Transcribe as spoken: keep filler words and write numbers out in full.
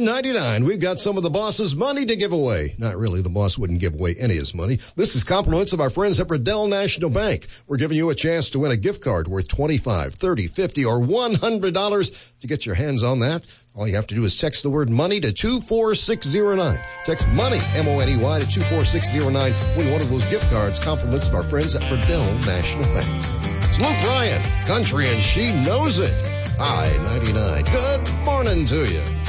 ninety-nine, we've got some of the boss's money to give away. Not really. The boss wouldn't give away any of his money. This is compliments of our friends at Riddell National Bank. We're giving you a chance to win a gift card worth twenty-five, thirty, fifty, or one hundred dollars. To get your hands on that, all you have to do is text the word money to two four six zero nine. Text money, M O N E Y, to two four six zero nine. Win one of those gift cards. Compliments of our friends at Riddell National Bank. It's Luke Bryan, country, and she knows it. I ninety-nine. Good morning to you.